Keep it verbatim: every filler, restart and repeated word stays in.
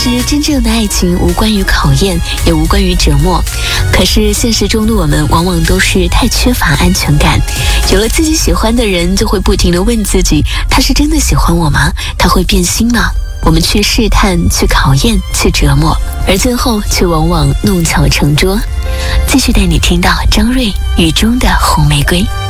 实真正的爱情无关于考验，也无关于折磨。可是现实中的我们往往都是太缺乏安全感，有了自己喜欢的人，就会不停地问自己，他是真的喜欢我吗？他会变心吗？我们去试探，去考验，去折磨，而最后却往往弄巧成拙。继续带你听到张睿雨中的红玫瑰。